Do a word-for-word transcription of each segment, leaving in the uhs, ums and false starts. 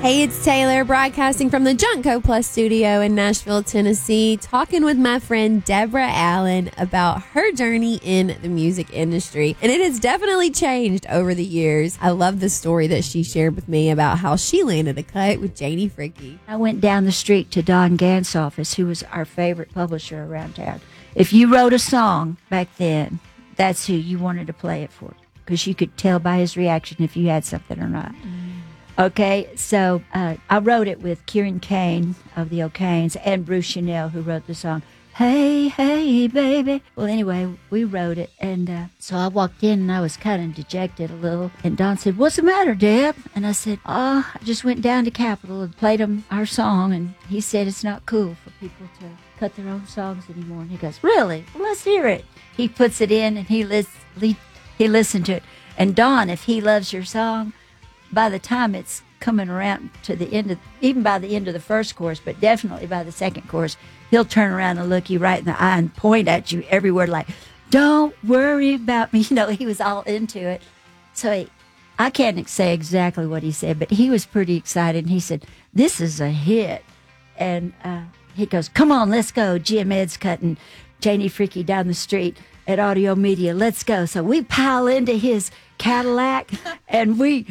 Hey, it's Taylor broadcasting from the Junko Plus studio in Nashville, Tennessee, talking with my friend Deborah Allen about her journey in the music industry. And it has definitely changed over the years. I love the story that she shared with me about how she landed a cut with Janie Fricke. I went down the street to Don Gant's office, who was our favorite publisher around town. If you wrote a song back then, that's who you wanted to play it for, because you could tell by his reaction if you had something or not. Mm. Okay, so uh, I wrote it with Kieran Kane of the O'Kanes and Bruce Chanel, who wrote the song, Hey, Hey, Baby. Well, anyway, we wrote it, and uh, so I walked in, and I was kind of dejected a little, and Don said, what's the matter, Deb? And I said, oh, I just went down to Capitol and played him our song, and he said it's not cool for people to cut their own songs anymore. And he goes, really? Well, let's hear it. He puts it in, and he, lis- he, he listened to it. And Don, if he loves your song, by the time it's coming around to the end of, even by the end of the first chorus, but definitely by the second chorus, he'll turn around and look you right in the eye and point at you everywhere like, don't worry about me. You know, he was all into it. So he, I can't say exactly what he said, but he was pretty excited. And he said, this is a hit. And uh, he goes, come on, let's go. Jim Ed's cutting Janie Fricke down the street at Audio Media. Let's go. So we pile into his Cadillac and we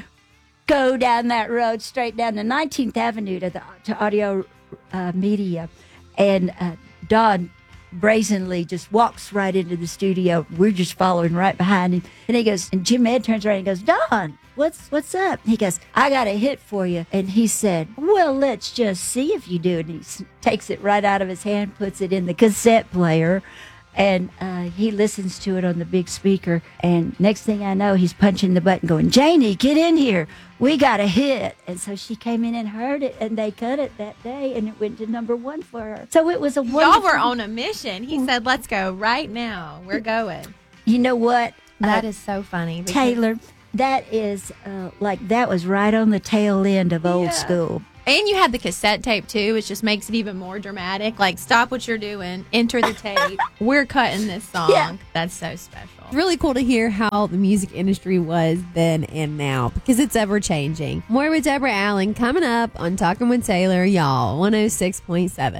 go down that road straight down to nineteenth Avenue to the to Audio uh, Media, and uh, Don brazenly just walks right into the studio. We're just following right behind him, and he goes, and Jim Ed turns around and goes, Don, what's what's up? He goes, I got a hit for you. And he said, well, let's just see if you do. And he s- takes it right out of his hand, puts it in the cassette player. And uh, he listens to it on the big speaker. And next thing I know, he's punching the button going, Janie, get in here. We got a hit. And so she came in and heard it, and they cut it that day, and it went to number one for her. So it was a wonderful... Y'all were on a mission. He said, let's go right now. We're going. You know what? That uh, is so funny. Taylor, that is uh, like, that was right on the tail end of old Yeah. school. And you had the cassette tape, too, which just makes it even more dramatic. Like, stop what you're doing. Enter the tape. We're cutting this song. Yeah. That's so special. It's really cool to hear how the music industry was then and now, because it's ever changing. More with Deborah Allen coming up on Talking with Taylor, y'all, one oh six point seven.